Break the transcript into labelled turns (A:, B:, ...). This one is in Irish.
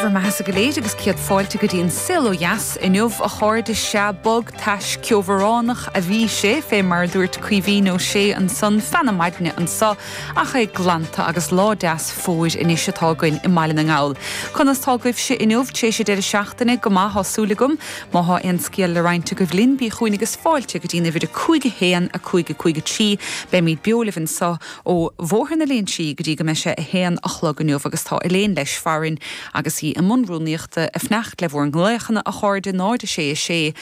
A: gur maithe go léide agus ciad fáilte go dtíon sil ó dheas inniuh a cháir is se bog teis ceomhránach a bhí sé fé mar dúirt cuihí nó sé an son fanamaidne an sa a cha glanta agus ládeas fóid inis setágain I maiile na ngáil. Conas tágaibh se inniuh té sé de seachtainna go maith hásúlagum má há an scéal le reinte go bhlinn bí chuoine agus fáilte go dtína bhíidir chuige héan a chuige trí be míad beolalainn sa ó bhórhanna léon si go dtí go me se a héan achlaganiuh agus tá Elaine leis farin agus í a munrúníochta a fnecht le bhór an gléichanna a cháirde náide sé